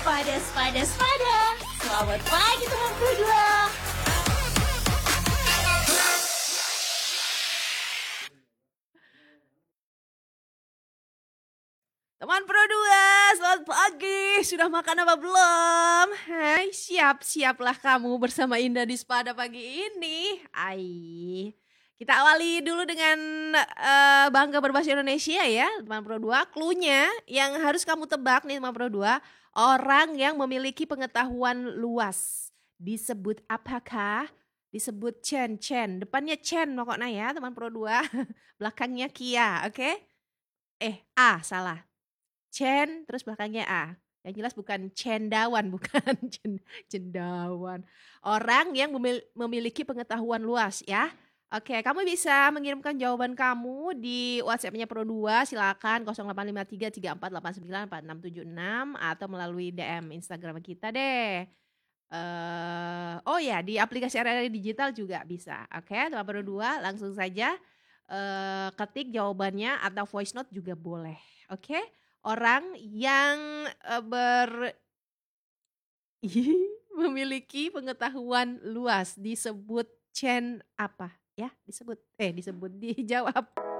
Pada. Selamat pagi teman berdua. Teman Pro 2, selamat pagi. Sudah makan apa belum? Hai, siap-siaplah kamu bersama Indah di Spada pagi ini. Kita awali dulu dengan bangga berbahasa Indonesia ya, teman Pro 2. Cluenya yang harus kamu tebak nih teman Pro 2, orang yang memiliki pengetahuan luas. Disebut apakah? Disebut Chen. Depannya Chen pokoknya ya teman Pro 2. Belakangnya Kia, oke? A, salah. Chen, terus belakangnya A. Yang jelas bukan cendawan, bukan cendawan. Orang yang memiliki pengetahuan luas ya. Oke, kamu bisa mengirimkan jawaban kamu di WhatsApp-nya Pro 2, silakan 085334894676 atau melalui DM Instagram kita deh. Oh ya, di aplikasi RRI Digital juga bisa. Oke, teman Pro 2 langsung saja ketik jawabannya atau voice note juga boleh. Oke? Orang yang memiliki pengetahuan luas disebut Chen apa ya? Dijawab.